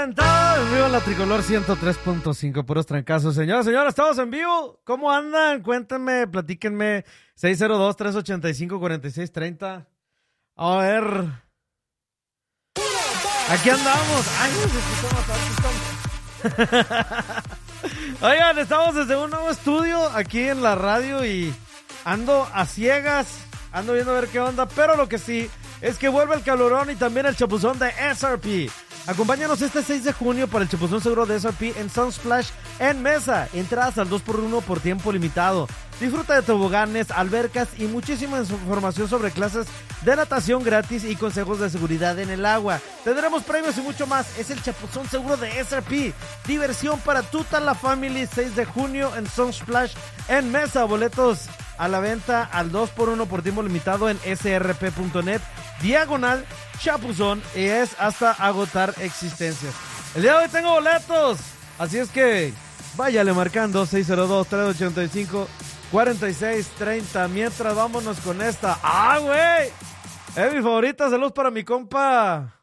reventado en vivo en la Tricolor 103.5, puros trancazos. Señoras, señores, estamos en vivo. ¿Cómo andan? Cuéntenme, platíquenme. 602-385-4630. A ver. Aquí andamos. Ay, Oigan, estamos desde un nuevo estudio aquí en la radio y ando a ciegas. Ando viendo a ver qué onda, pero lo que sí es que vuelve el calorón y también el chapuzón de SRP. Acompáñanos este 6 de junio para el chapuzón seguro de SRP en Sunsplash en Mesa. Entradas al 2x1 por tiempo limitado. Disfruta de toboganes, albercas y muchísima información sobre clases de natación gratis y consejos de seguridad en el agua. Tendremos premios y mucho más. Es el chapuzón seguro de SRP. Diversión para toda la family. 6 de junio en Sunsplash en Mesa. Boletos a la venta al 2x1 por tiempo limitado en srp.net/chapuzón y es hasta agotar existencias. El día de hoy tengo boletos, así es que váyale marcando 602-385-4630. Mientras vámonos con esta. ¡Ah, güey! Es mi favorita. Saludos para mi compa